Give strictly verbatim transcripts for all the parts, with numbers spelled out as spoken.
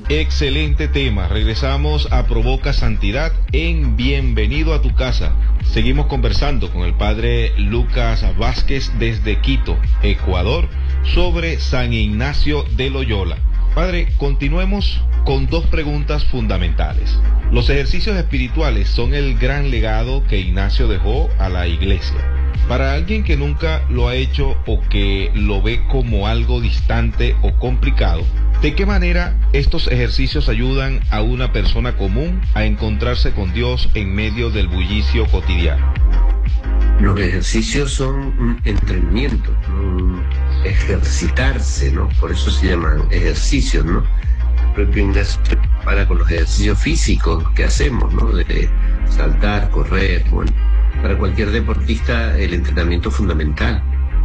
Excelente tema. Regresamos a Provoca Santidad en Bienvenido a tu Casa. Seguimos conversando con el padre Lucas Vázquez desde Quito, Ecuador, sobre San Ignacio de Loyola. Padre, continuemos con dos preguntas fundamentales. Los ejercicios espirituales son el gran legado que Ignacio dejó a la iglesia. Para alguien que nunca lo ha hecho o que lo ve como algo distante o complicado, ¿de qué manera estos ejercicios ayudan a una persona común a encontrarse con Dios en medio del bullicio cotidiano? Los ejercicios son un entrenamiento, un ejercitarse, ¿no? Por eso se llaman ejercicios, ¿no? El propio Ignacio se compara con los ejercicios físicos que hacemos, ¿no? De saltar, correr, bueno. Para cualquier deportista el entrenamiento es fundamental,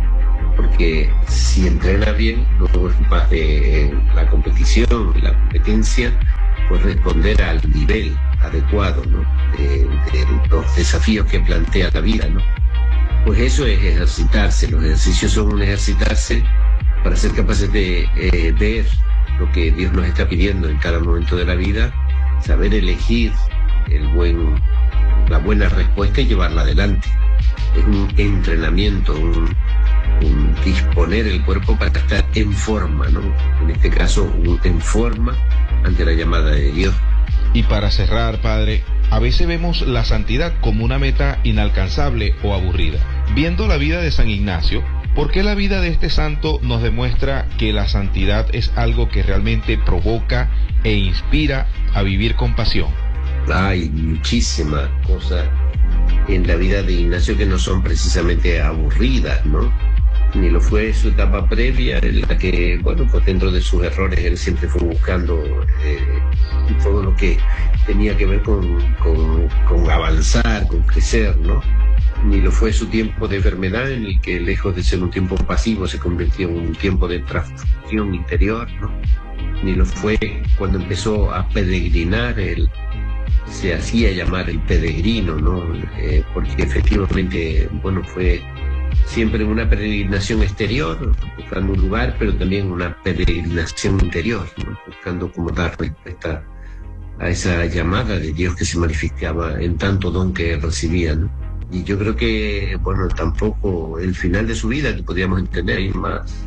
porque si entrena bien, luego es capaz de en la competición, la competencia, pues responder al nivel adecuado, ¿no? de, de los desafíos que plantea la vida, ¿no? Pues eso es ejercitarse. Los ejercicios son un ejercitarse para ser capaces de eh, ver lo que Dios nos está pidiendo en cada momento de la vida, saber elegir el buen la buena respuesta y llevarla adelante. Es un entrenamiento, un, un disponer el cuerpo para estar en forma, ¿no? En este caso, un, en forma ante la llamada de Dios. Y para cerrar, padre, a veces vemos la santidad como una meta inalcanzable o aburrida. Viendo la vida de San Ignacio, ¿por qué la vida de este santo nos demuestra que la santidad es algo que realmente provoca e inspira a vivir con pasión? Hay muchísimas cosas en la vida de Ignacio que no son precisamente aburridas, ¿no? Ni lo fue su etapa previa, en la que, bueno, pues dentro de sus errores él siempre fue buscando eh, todo lo que tenía que ver con, con, con avanzar, con crecer, ¿no? Ni lo fue su tiempo de enfermedad, en el que lejos de ser un tiempo pasivo se convirtió en un tiempo de transformación interior, ¿no? Ni lo fue cuando empezó a peregrinar, él se hacía llamar el peregrino, ¿no? Eh, porque efectivamente, bueno, fue siempre una peregrinación exterior, buscando un lugar, pero también una peregrinación interior, ¿no? Buscando cómo dar respuesta a esa llamada de Dios que se manifestaba en tanto don que él recibía, ¿no? Y yo creo que, bueno, tampoco el final de su vida, que podríamos entender más,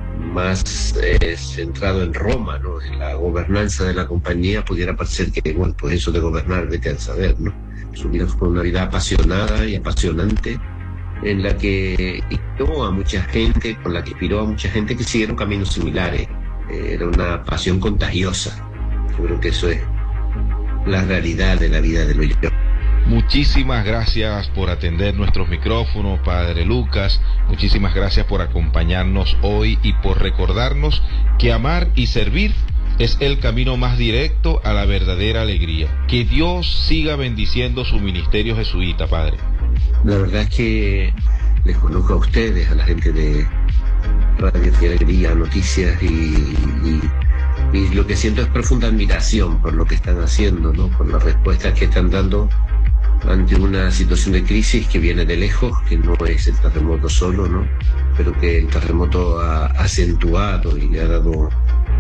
más eh, centrado en Roma, ¿no? En la gobernanza de la compañía, pudiera parecer que, bueno, pues eso de gobernar, vete a saber, ¿no? Su vida fue una vida apasionada y apasionante, en la que inspiró a mucha gente, con la que inspiró a mucha gente que siguieron caminos similares. Eh, era una pasión contagiosa. Yo creo que eso es la realidad de la vida de Loyola. Muchísimas gracias por atender nuestros micrófonos, padre Lucas. Muchísimas gracias por acompañarnos hoy y por recordarnos que amar y servir es el camino más directo a la verdadera alegría. Que Dios siga bendiciendo su ministerio jesuita, padre. La verdad es que les conozco a ustedes, a la gente de Radio y Alegría, Noticias, y, y, y lo que siento es profunda admiración por lo que están haciendo, ¿no? Por las respuestas que están dando ante una situación de crisis que viene de lejos, que no es el terremoto solo, ¿no? Pero que el terremoto ha acentuado y le ha dado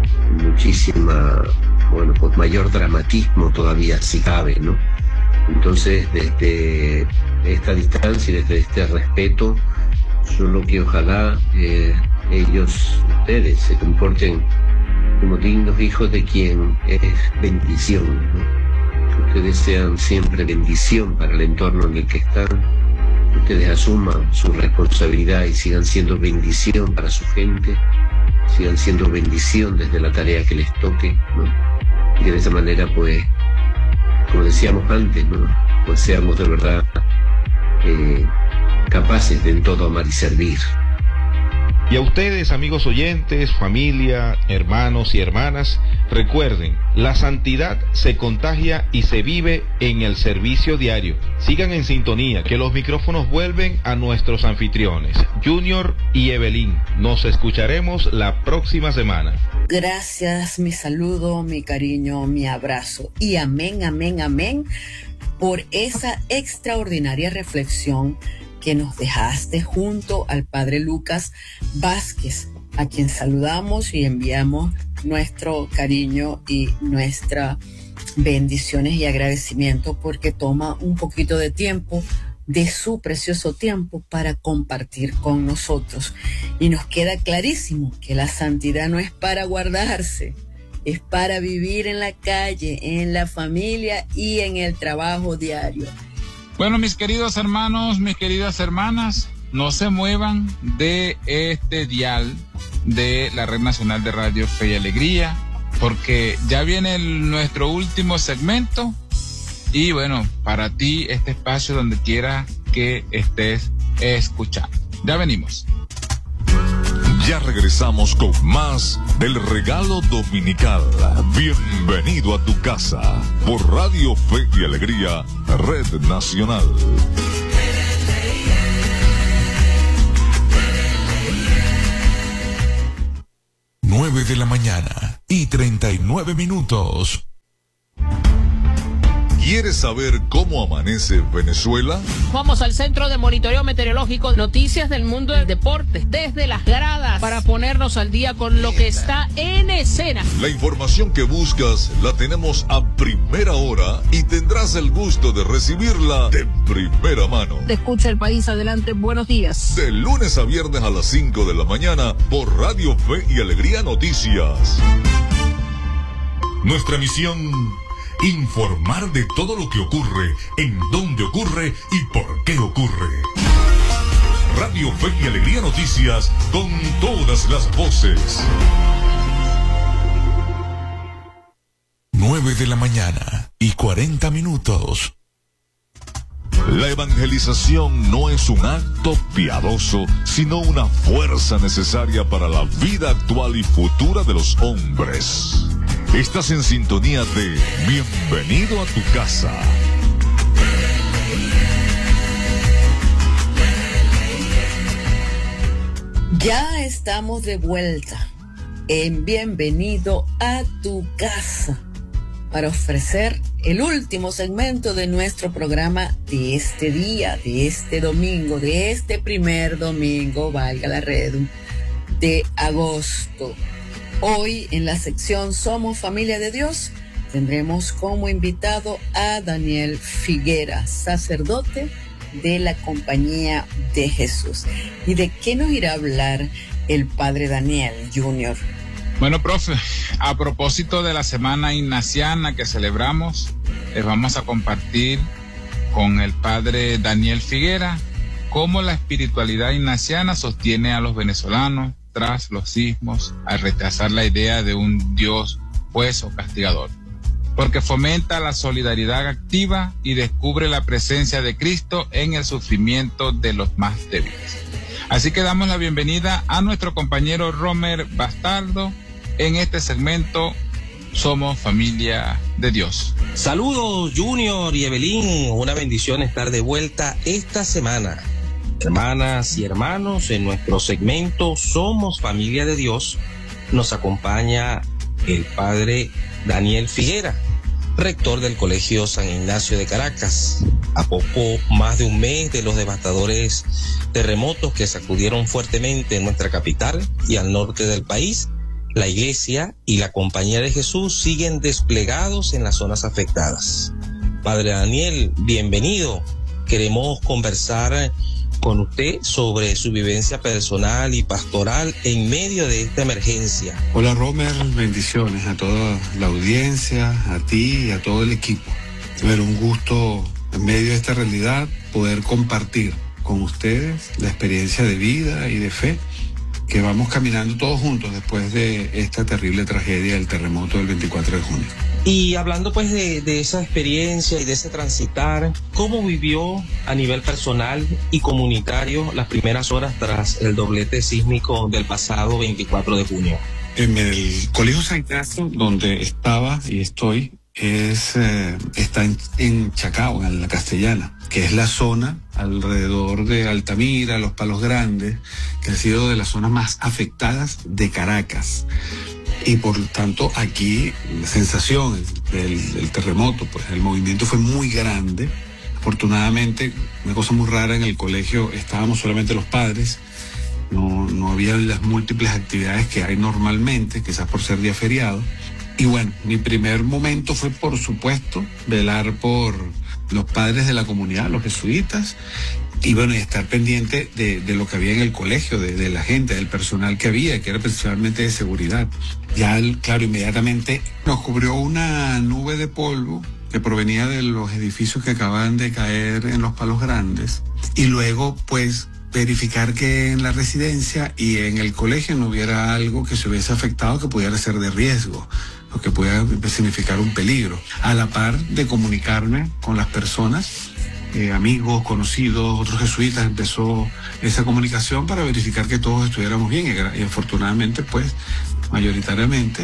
muchísima, bueno, pues mayor dramatismo todavía, si cabe, ¿no? Entonces, desde esta distancia y desde este respeto, solo que ojalá eh, ellos, ustedes, se comporten como dignos hijos de quien es bendición, ¿no? Que ustedes sean siempre bendición para el entorno en el que están, que ustedes asuman su responsabilidad y sigan siendo bendición para su gente, sigan siendo bendición desde la tarea que les toque, ¿no? Y que de esa manera, pues, como decíamos antes, ¿no? Pues seamos de verdad eh, capaces de en todo amar y servir. Y a ustedes, amigos oyentes, familia, hermanos y hermanas, recuerden, la santidad se contagia y se vive en el servicio diario. Sigan en sintonía, que los micrófonos vuelven a nuestros anfitriones, Junior y Evelyn. Nos escucharemos la próxima semana. Gracias, mi saludo, mi cariño, mi abrazo y amén, amén, amén por esa extraordinaria reflexión que nos dejaste junto al padre Lucas Vázquez a quien saludamos y enviamos nuestro cariño y nuestras bendiciones y agradecimiento porque toma un poquito de tiempo, de su precioso tiempo, para compartir con nosotros. Y nos queda clarísimo que la santidad no es para guardarse, es para vivir en la calle, en la familia y en el trabajo diario. Bueno, mis queridos hermanos, mis queridas hermanas, no se muevan de este dial de la Red Nacional de Radio Fe y Alegría, porque ya viene el, nuestro último segmento. Y bueno, para ti este espacio donde quiera que estés escuchando. Ya venimos. Ya regresamos con más del regalo dominical. Bienvenido a tu casa por Radio Fe y Alegría, Red Nacional. Nueve de la mañana y treinta y nueve minutos. ¿Quieres saber cómo amanece Venezuela? Vamos al Centro de Monitoreo Meteorológico, noticias del mundo del deporte, desde las gradas, para ponernos al día con lo que está en escena. La información que buscas la tenemos a primera hora y tendrás el gusto de recibirla de primera mano. Te escucha el país, adelante, buenos días. De lunes a viernes a las cinco de la mañana por Radio Fe y Alegría Noticias. Nuestra misión: informar de todo lo que ocurre, en dónde ocurre y por qué ocurre. Radio Fe y Alegría Noticias, con todas las voces. Nueve de la mañana y cuarenta minutos. La evangelización no es un acto piadoso, sino una fuerza necesaria para la vida actual y futura de los hombres. Estás en sintonía de Bienvenido a tu casa. Ya estamos de vuelta en Bienvenido a tu casa para ofrecer el último segmento de nuestro programa de este día, de este domingo, de este primer domingo, valga la red, de agosto. Hoy en la sección Somos Familia de Dios tendremos como invitado a Daniel Figuera, sacerdote de la Compañía de Jesús. ¿Y de qué nos irá a hablar el padre Daniel Junior? Bueno, profe, a propósito de la Semana Ignaciana que celebramos, les vamos a compartir con el padre Daniel Figuera cómo la espiritualidad ignaciana sostiene a los venezolanos tras los sismos al rechazar la idea de un Dios juez o castigador, porque fomenta la solidaridad activa y descubre la presencia de Cristo en el sufrimiento de los más débiles. Así que damos la bienvenida a nuestro compañero Romer Bastardo en este segmento Somos Familia de Dios. Saludos Junior y Evelyn, una bendición estar de vuelta esta semana. Hermanas y hermanos, en nuestro segmento Somos Familia de Dios nos acompaña el padre Daniel Figuera, rector del Colegio San Ignacio de Caracas. A poco más de un mes de los devastadores terremotos que sacudieron fuertemente en nuestra capital y al norte del país, la Iglesia y la Compañía de Jesús siguen desplegados en las zonas afectadas. Padre Daniel, bienvenido. Queremos conversar con usted sobre su vivencia personal y pastoral en medio de esta emergencia. Hola Romer, bendiciones a toda la audiencia, a ti y a todo el equipo. Era un gusto en medio de esta realidad poder compartir con ustedes la experiencia de vida y de fe que vamos caminando todos juntos después de esta terrible tragedia del terremoto del veinticuatro de junio. Y hablando pues de, de esa experiencia y de ese transitar, ¿cómo vivió a nivel personal y comunitario las primeras horas tras el doblete sísmico del pasado veinticuatro de junio? En el Colegio San Ignacio, donde estaba y estoy, es eh, está en, en Chacao, en la Castellana, que es la zona alrededor de Altamira, Los Palos Grandes, que ha sido de las zonas más afectadas de Caracas. Y por tanto aquí la sensación del, del terremoto, pues el movimiento fue muy grande. Afortunadamente, una cosa muy rara, en el colegio estábamos solamente los padres no, no había las múltiples actividades que hay normalmente, quizás por ser día feriado. Y bueno, mi primer momento fue, por supuesto, velar por los padres de la comunidad, los jesuitas, y bueno, y estar pendiente de, de lo que había en el colegio, de, de la gente, del personal que había, que era principalmente de seguridad. Ya, claro, inmediatamente nos cubrió una nube de polvo que provenía de los edificios que acababan de caer en los Palos Grandes, y luego, pues, verificar que en la residencia y en el colegio no hubiera algo que se hubiese afectado que pudiera ser de riesgo, o que pudiera significar un peligro, a la par de comunicarme con las personas, eh, amigos, conocidos, otros jesuitas. Empezó esa comunicación para verificar que todos estuviéramos bien, y, y afortunadamente, pues, mayoritariamente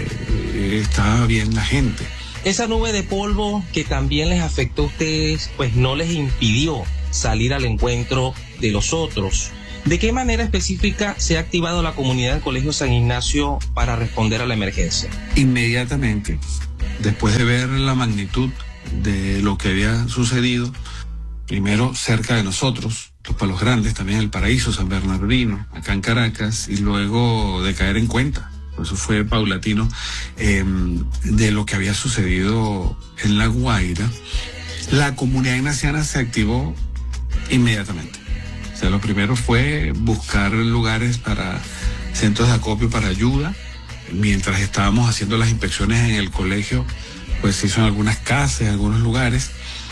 eh, estaba bien la gente. Esa nube de polvo que también les afectó a ustedes, pues no les impidió salir al encuentro de los otros. ¿De qué manera específica se ha activado la comunidad del Colegio San Ignacio para responder a la emergencia? Inmediatamente, después de ver la magnitud de lo que había sucedido, primero cerca de nosotros, los Palos Grandes, también el Paraíso, San Bernardino, acá en Caracas, y luego de caer en cuenta, eso fue paulatino, eh, de lo que había sucedido en La Guaira, la comunidad ignaciana se activó inmediatamente. O sea, lo primero fue buscar lugares para centros de acopio para ayuda. Mientras estábamos haciendo las inspecciones en el colegio, pues se hizo en algunas casas, en algunos lugares,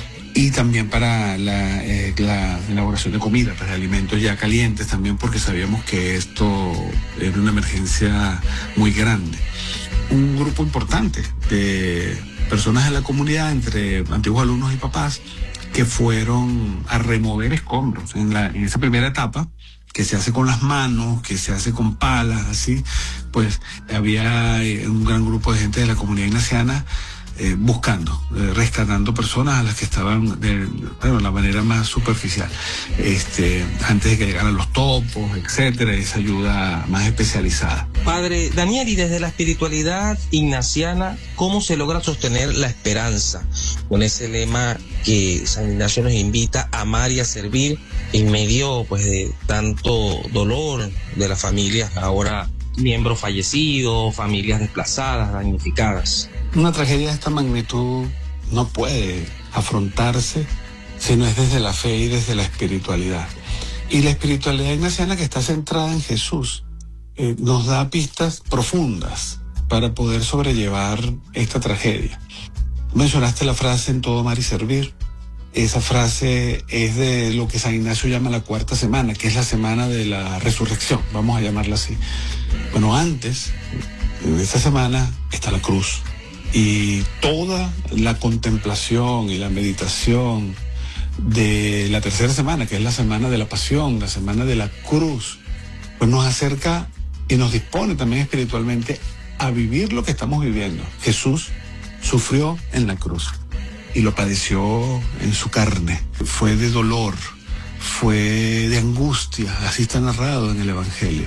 y también para la, eh, la elaboración de comida, pues de alimentos ya calientes también, porque sabíamos que esto era una emergencia muy grande. Un grupo importante de personas de la comunidad, entre antiguos alumnos y papás, que fueron a remover escombros en, la, en esa primera etapa, que se hace con las manos, que se hace con palas, así. Pues había un gran grupo de gente de la comunidad ignaciana eh, buscando, eh, rescatando personas a las que estaban de bueno, la manera más superficial, este, antes de que llegaran los topos, etcétera, esa ayuda más especializada. Padre Daniel, y desde la espiritualidad ignaciana, ¿cómo se logra sostener la esperanza con ese lema que San Ignacio nos invita a amar y a servir en medio, pues, de tanto dolor de las familias, ahora miembros fallecidos, familias desplazadas, damnificadas? Una tragedia de esta magnitud no puede afrontarse si no es desde la fe y desde la espiritualidad. Y la espiritualidad ignaciana, que está centrada en Jesús, eh, nos da pistas profundas para poder sobrellevar esta tragedia. Mencionaste la frase en todo amar y servir. Esa frase es de lo que San Ignacio llama la cuarta semana, que es la semana de la resurrección, vamos a llamarla así. Bueno, antes de esa semana está la cruz. Y toda la contemplación y la meditación de la tercera semana, que es la semana de la pasión, la semana de la cruz, pues nos acerca y nos dispone también espiritualmente a vivir lo que estamos viviendo. Jesús sufrió en la cruz y lo padeció en su carne. Fue de dolor, fue de angustia, así está narrado en el Evangelio.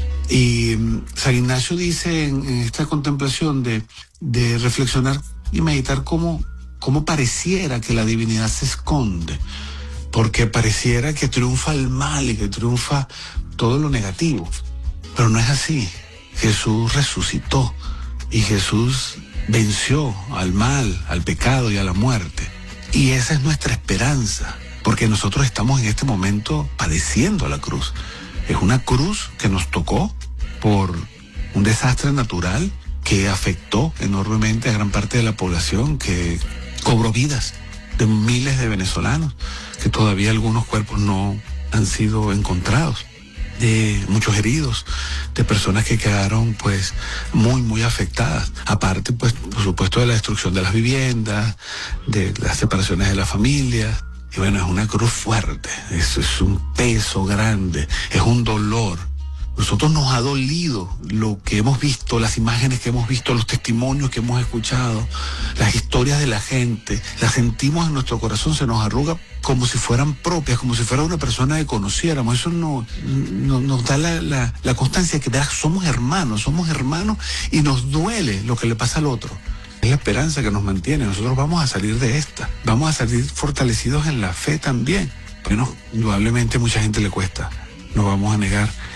Y San Ignacio dice en, en esta contemplación de, de reflexionar y meditar cómo, cómo pareciera que la divinidad se esconde, porque pareciera que triunfa el mal y que triunfa todo lo negativo, pero no es así. Jesús resucitó y Jesús venció al mal, al pecado y a la muerte, y esa es nuestra esperanza, porque nosotros estamos en este momento padeciendo la cruz. Es una cruz que nos tocó por un desastre natural que afectó enormemente a gran parte de la población, que cobró vidas de miles de venezolanos, que todavía algunos cuerpos no han sido encontrados, de muchos heridos, de personas que quedaron pues muy muy afectadas, aparte pues por supuesto de la destrucción de las viviendas, de las separaciones de las familias. Y bueno, es una cruz fuerte, es, es un peso grande, es un dolor. Nosotros nos ha dolido lo que hemos visto, las imágenes que hemos visto, los testimonios que hemos escuchado, las historias de la gente, las sentimos en nuestro corazón, se nos arruga como si fueran propias, como si fuera una persona que conociéramos. Eso no, no, nos da la, la, la constancia de que verás, somos hermanos, somos hermanos y nos duele lo que le pasa al otro. Es la esperanza que nos mantiene. Nosotros vamos a salir de esta, vamos a salir fortalecidos en la fe también. Bueno, indudablemente mucha gente le cuesta, no vamos a negar,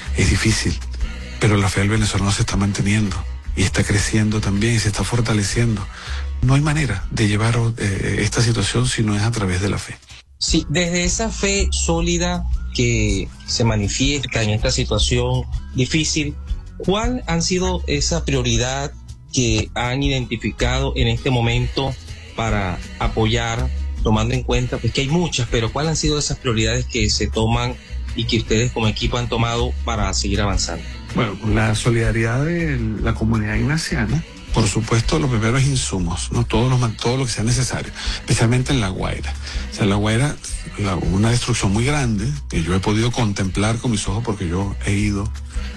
es difícil, pero la fe del venezolano se está manteniendo y está creciendo también y se está fortaleciendo. No hay manera de llevar eh, esta situación si no es a través de la fe. Sí, desde esa fe sólida que se manifiesta en esta situación difícil, ¿cuál han sido esa prioridad que han identificado en este momento para apoyar, tomando en cuenta pues que hay muchas, pero cuáles han sido esas prioridades que se toman y que ustedes como equipo han tomado para seguir avanzando? Bueno, la solidaridad de la comunidad ignaciana, por supuesto, lo primero es insumos, ¿no? Todo lo, todo lo que sea necesario, especialmente en La Guaira. O sea, en La Guaira, la, una destrucción muy grande que yo he podido contemplar con mis ojos porque yo he ido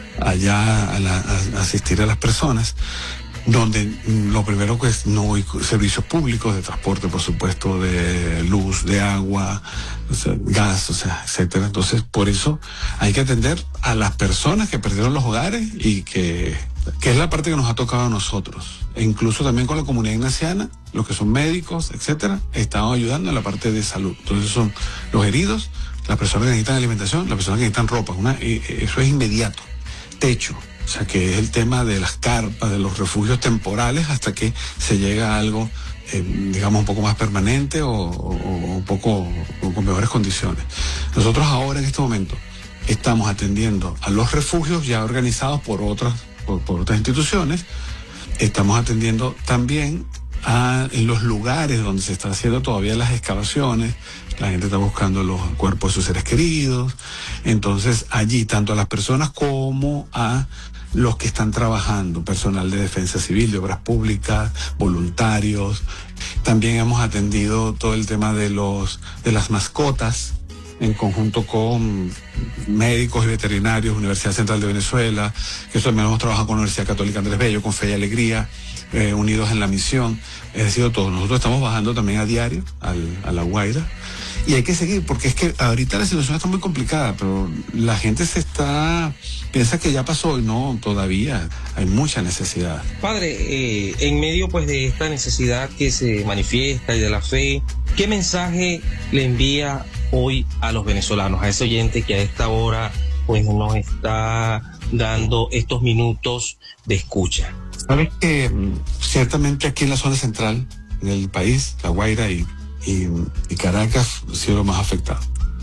allá a, la, a asistir a las personas, donde lo primero que es no hay servicios públicos de transporte, por supuesto, de luz, de agua, o sea, gas, o sea, etcétera. Entonces, por eso hay que atender a las personas que perdieron los hogares y que, que es la parte que nos ha tocado a nosotros. E incluso también con la comunidad ignaciana, los que son médicos, etcétera, estamos ayudando en la parte de salud. Entonces son los heridos, las personas que necesitan alimentación, las personas que necesitan ropa. Una, y eso es inmediato. Techo. O sea, que es el tema de las carpas, de los refugios temporales, hasta que se llega a algo, eh, digamos, un poco más permanente o, o, o un poco o con mejores condiciones. Nosotros ahora, en este momento, estamos atendiendo a los refugios ya organizados por otras, por, por otras instituciones. Estamos atendiendo también a en los lugares donde se están haciendo todavía las excavaciones. La gente está buscando los cuerpos de sus seres queridos. Entonces, allí, tanto a las personas como a los que están trabajando, personal de defensa civil, de obras públicas, voluntarios. También hemos atendido todo el tema de los de las mascotas, en conjunto con médicos y veterinarios, Universidad Central de Venezuela, que eso también hemos trabajado con la Universidad Católica Andrés Bello, con Fe y Alegría, eh, unidos en la misión. Es decir, todos nosotros estamos bajando también a diario al, a La Guaira. Y hay que seguir, porque es que ahorita la situación está muy complicada, pero la gente se está, piensa que ya pasó y no, todavía hay mucha necesidad. Padre, eh, en medio pues de esta necesidad que se manifiesta y de la fe, ¿qué mensaje le envía hoy a los venezolanos, a ese oyente que a esta hora pues nos está dando estos minutos de escucha? Sabes que ciertamente aquí en la zona central del país, La Guaira y Y, y Caracas ha sido lo más afectado.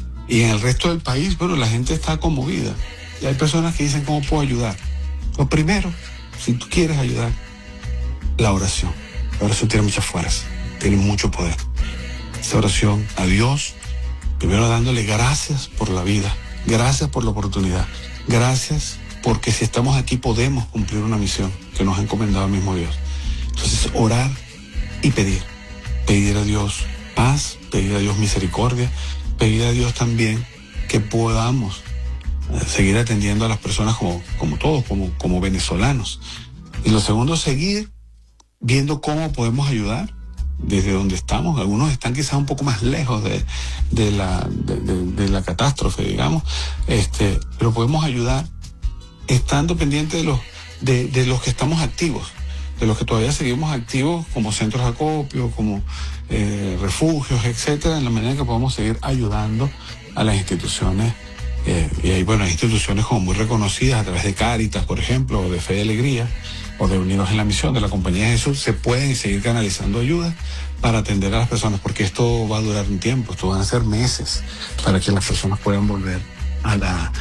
Y en el resto del país, bueno, la gente está conmovida. Y hay personas que dicen, ¿cómo puedo ayudar? Lo primero, si tú quieres ayudar, la oración. La oración tiene mucha fuerza, tiene mucho poder. Esa oración a Dios, primero dándole gracias por la vida, gracias por la oportunidad, gracias porque si estamos aquí podemos cumplir una misión que nos ha encomendado el mismo Dios. Entonces, orar y pedir. Pedir a Dios paz, pedir a Dios misericordia, pedir a Dios también que podamos eh, seguir atendiendo a las personas como, como todos, como, como venezolanos. Y lo segundo, seguir viendo cómo podemos ayudar desde donde estamos. Algunos están quizás un poco más lejos de, de, la, de, de, de la catástrofe, digamos, este, pero podemos ayudar estando pendientes de los, de, de los que estamos activos, de los que todavía seguimos activos como centros de acopio, como eh, refugios, etcétera, en la manera que podamos seguir ayudando a las instituciones. Eh, y hay, bueno, hay instituciones como muy reconocidas a través de Cáritas, por ejemplo, o de Fe y Alegría, o de Unidos en la Misión, de la Compañía de Jesús, se pueden seguir canalizando ayudas para atender a las personas, porque esto va a durar un tiempo, esto van a ser meses, para que las personas puedan volver a, la,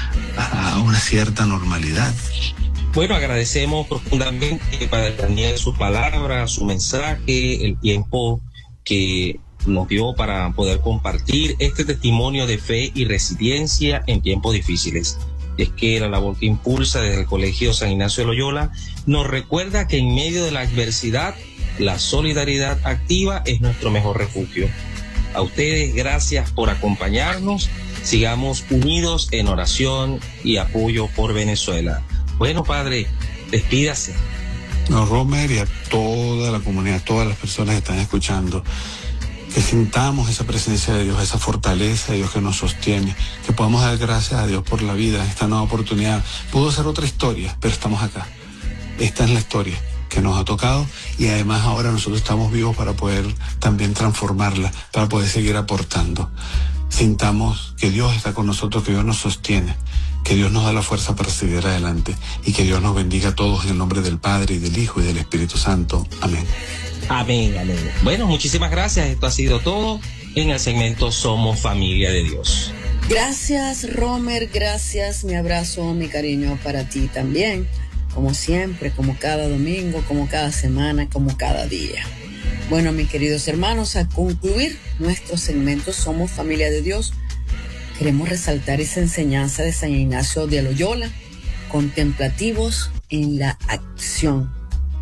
a una cierta normalidad. Bueno, agradecemos profundamente para Daniel su palabra, su mensaje, el tiempo que nos dio para poder compartir este testimonio de fe y resiliencia en tiempos difíciles. Es que la labor que impulsa desde el Colegio San Ignacio de Loyola nos recuerda que en medio de la adversidad, la solidaridad activa es nuestro mejor refugio. A ustedes, gracias por acompañarnos. Sigamos unidos en oración y apoyo por Venezuela. Bueno, padre, despídase. No, Romer, y a toda la comunidad, todas las personas que están escuchando, que sintamos esa presencia de Dios, esa fortaleza de Dios que nos sostiene, que podamos dar gracias a Dios por la vida, esta nueva oportunidad. Pudo ser otra historia, pero estamos acá. Esta es la historia que nos ha tocado y además ahora nosotros estamos vivos para poder también transformarla, para poder seguir aportando. sintamos que Dios está con nosotros, que Dios nos sostiene, que Dios nos da la fuerza para seguir adelante y que Dios nos bendiga a todos en el nombre del Padre y del Hijo y del Espíritu Santo. Amén. Amén, amén. Bueno, muchísimas gracias. Esto ha sido todo en el segmento Somos Familia de Dios. Gracias, Romer, gracias, mi abrazo, mi cariño para ti también, como siempre, como cada domingo, como cada semana, como cada día. Bueno, mis queridos hermanos, a concluir nuestro segmento Somos Familia de Dios, queremos resaltar esa enseñanza de San Ignacio de Loyola, contemplativos en la acción.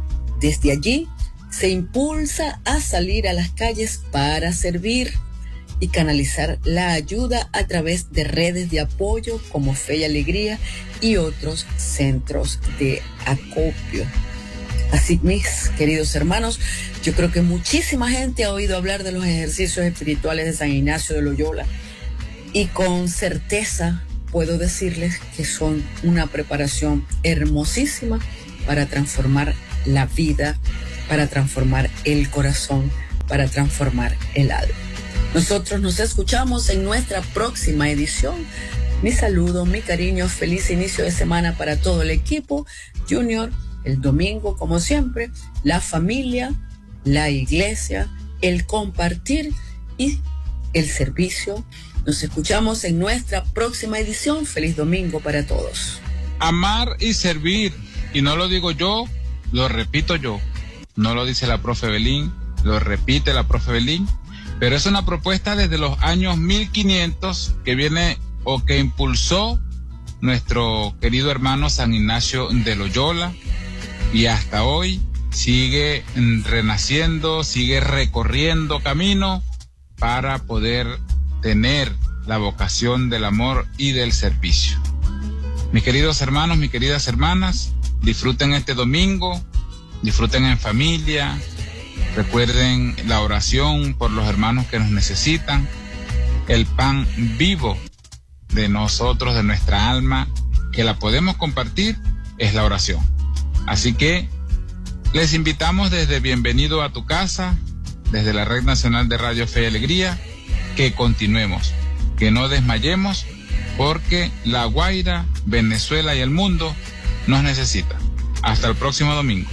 Desde allí se impulsa a salir a las calles para servir y canalizar la ayuda a través de redes de apoyo como Fe y Alegría y otros centros de acopio. Así, mis queridos hermanos, yo creo que muchísima gente ha oído hablar de los ejercicios espirituales de San Ignacio de Loyola y con certeza puedo decirles que son una preparación hermosísima para transformar la vida, para transformar el corazón, para transformar el alma. Nosotros nos escuchamos en nuestra próxima edición. Mi saludo, mi cariño, feliz inicio de semana para todo el equipo Junior. El domingo, como siempre, la familia, la iglesia, el compartir y el servicio. Nos escuchamos en nuestra próxima edición. Feliz domingo para todos. Amar y servir. Y no lo digo yo, lo repito yo. No lo dice la profe Belín, lo repite la profe Belín. Pero es una propuesta desde los años mil quinientos que viene o que impulsó nuestro querido hermano San Ignacio de Loyola y hasta hoy sigue renaciendo, sigue recorriendo camino para poder tener la vocación del amor y del servicio. Mis queridos hermanos, mis queridas hermanas, disfruten este domingo, disfruten en familia. Recuerden la oración por los hermanos que nos necesitan. El pan vivo de nosotros, de nuestra alma, que la podemos compartir, es la oración. Así que les invitamos desde Bienvenido a tu Casa, desde la Red Nacional de Radio Fe y Alegría, que continuemos, que no desmayemos, porque La Guaira, Venezuela y el mundo nos necesitan. Hasta el próximo domingo.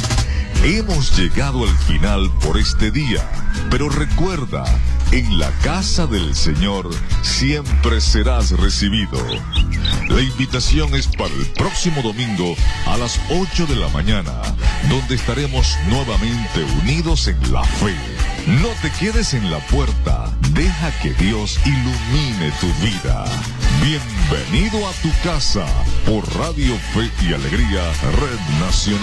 Hemos llegado al final por este día, pero recuerda, en la casa del Señor siempre serás recibido. La invitación es para el próximo domingo a las ocho de la mañana, donde estaremos nuevamente unidos en la fe. No te quedes en la puerta, deja que Dios ilumine tu vida. Bienvenido a tu casa por Radio Fe y Alegría, Red Nacional.